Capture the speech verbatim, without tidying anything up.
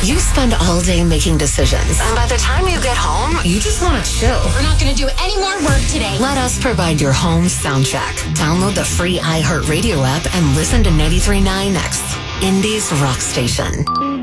You spend all day making decisions, and by the time you get home, you just want to chill. We're not going to do any more work today. Let us provide your home soundtrack. Download the free iHeartRadio app and listen to ninety-three point nine X, Indie's rock station.